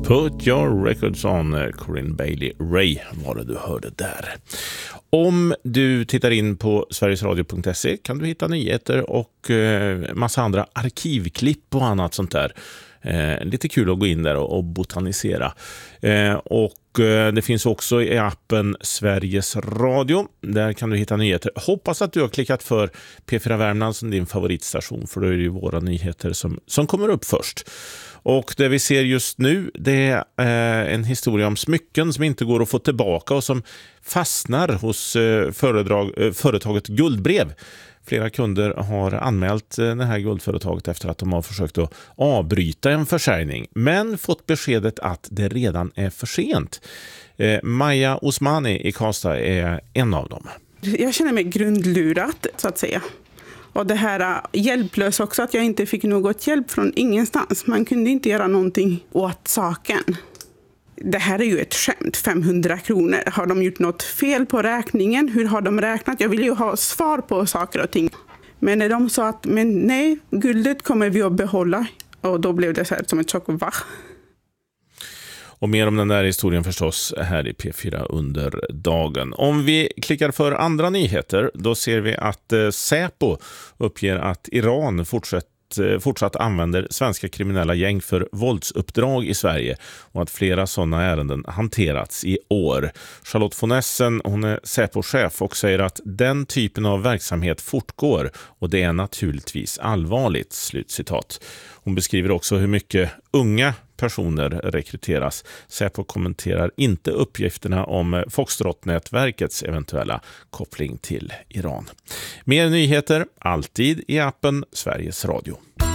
Put your records on, Corinne Bailey Rae var det du hörde där. Om du tittar in på sverigesradio.se kan du hitta nyheter och massa andra arkivklipp och annat sånt där. Lite kul att gå in där och botanisera. Och det finns också i appen Sveriges Radio. Där kan du hitta nyheter. Hoppas att du har klickat för P4 Värmland som din favoritstation, för då är det ju våra nyheter som kommer upp först. Och det vi ser just nu, det är en historia om smycken som inte går att få tillbaka och som fastnar hos företaget Guldbrev. Flera kunder har anmält det här guldföretaget efter att de har försökt att avbryta en försäljning, men fått beskedet att det redan är för sent. Maja Osmani i Karlstad är en av dem. Jag känner mig grundlurat, så att säga. Och det här hjälplös också, att jag inte fick något hjälp från ingenstans. Man kunde inte göra någonting åt saken. Det här är ju ett skämt, 500 kronor. Har de gjort något fel på räkningen? Hur har de räknat? Jag vill ju ha svar på saker och ting. Men när de sa att men nej, guldet kommer vi att behålla. Och då blev det så här som ett chock. Va? Och mer om den där historien förstås här i P4 under dagen. Om vi klickar för andra nyheter, då ser vi att Säpo uppger att Iran fortsatt använder svenska kriminella gäng för våldsuppdrag i Sverige och att flera sådana ärenden hanterats i år. Charlotte von Essen, hon är Säpo-chef och säger att den typen av verksamhet fortgår och det är naturligtvis allvarligt, slutcitat. Hon beskriver också hur mycket unga personer rekryteras. Säpo kommenterar inte uppgifterna om Foxtrot-nätverkets eventuella koppling till Iran. Mer nyheter alltid i appen Sveriges Radio.